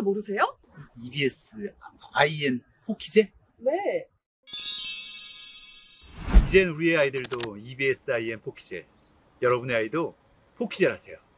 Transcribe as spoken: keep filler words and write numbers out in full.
이것도 모르세요? 이비에스 아이엔 포키제? 네. 이젠 우리의 아이들도 이비에스 아이엔 포키제. 여러분의 아이도 포키제라세요.